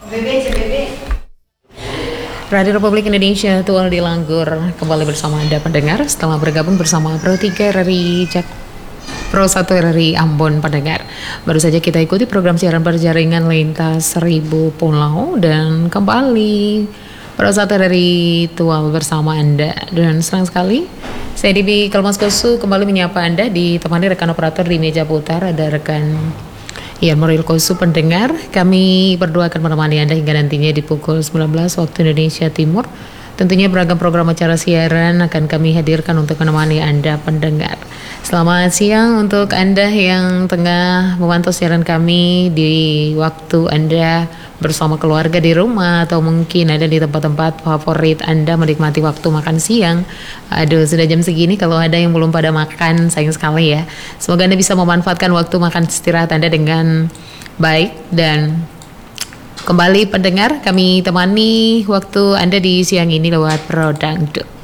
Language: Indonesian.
Radio Republik Indonesia Tual di Langgur kembali bersama Anda pendengar setelah bergabung bersama Pro 3 RRI Pro 1 RRI Ambon pendengar. Baru saja kita ikuti program siaran berjaringan lintas 1000 pulau dan kembali Pro 1 RRI Tual bersama Anda. Dan senang sekali saya Dibi Kelmas Kosu kembali menyapa Anda ditemani rekan operator di meja putar, ada rekan Ian Moril Kosu pendengar. Kami berdua akan menemani Anda hingga nantinya di pukul 19 waktu Indonesia Timur. Tentunya beragam program acara siaran akan kami hadirkan untuk menemani Anda pendengar. Selamat siang untuk Anda yang tengah memantau siaran kami di waktu Anda bersama keluarga di rumah atau mungkin ada di tempat-tempat favorit Anda menikmati waktu makan siang. Aduh, sudah jam segini, kalau ada yang belum pada makan sayang sekali ya. Semoga Anda bisa memanfaatkan waktu makan istirahat Anda dengan baik. Dan kembali pendengar, kami temani waktu Anda di siang ini lewat Pro Dangdut.